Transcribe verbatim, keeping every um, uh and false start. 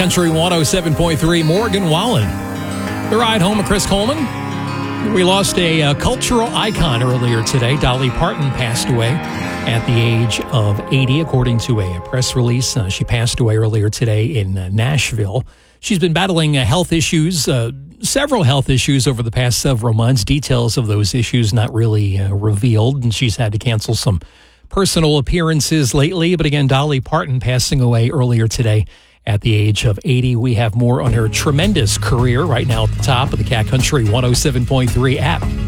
Country one oh seven point three, Morgan Wallen. The ride home of Chris Coleman. We lost a uh, cultural icon earlier today. Dolly Parton passed away at the age of eighty, according to a press release. Uh, she passed away earlier today in uh, Nashville. She's been battling uh, health issues, uh, several health issues over the past several months. Details of those issues not really uh, revealed, and she's had to cancel some personal appearances lately. But again, Dolly Parton passing away earlier today at the age of eighty. We have more on her tremendous career right now at the top of the Cat Country one oh seven point three app.